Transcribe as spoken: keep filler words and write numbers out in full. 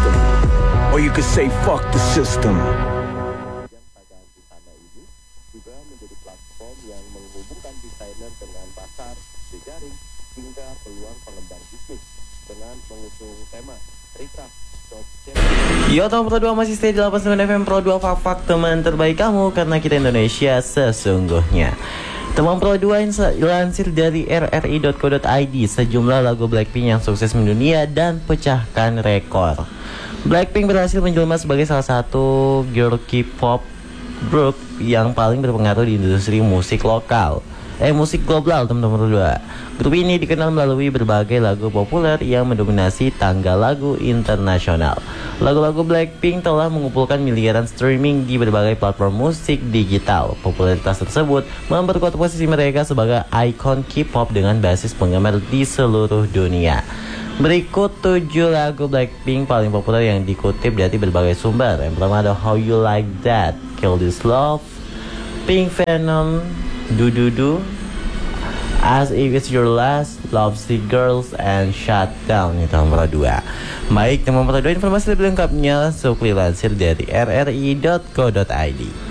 system. Or you could say fuck the system. Tagaan busana ini juga menjadi platform yang menghubungkan desainer dengan pasar, jejaring, hingga peluang pengembang bisnis dengan mengusung tema Rika. Yo, teman Pro dua masih stay di delapan puluh sembilan F M Pro dua Fak-Fak, teman terbaik kamu karena kita Indonesia sesungguhnya. Teman Pro dua yang dilansir dari r r i dot co dot i d, sejumlah lagu Blackpink yang sukses mendunia dan pecahkan rekor. Blackpink berhasil menjelma sebagai salah satu girl K-pop group yang paling berpengaruh di industri musik lokal Eh musik global, teman-teman berdua. Grup ini dikenal melalui berbagai lagu populer yang mendominasi tangga lagu internasional. Lagu-lagu Blackpink telah mengumpulkan miliaran streaming di berbagai platform musik digital. Popularitas tersebut memperkuat posisi mereka sebagai ikon K-pop dengan basis penggemar di seluruh dunia. Berikut tujuh lagu Blackpink paling populer yang dikutip dari berbagai sumber. Yang pertama ada How You Like That, Kill This Love, Pink Venom, Do Do Do, As If It's Your Last, Love Sick Girls, and Shut Down. Itu nomor dua. Baik, nomor dua informasi lebih lengkapnya langsung dilansir dari r r i dot co dot i d.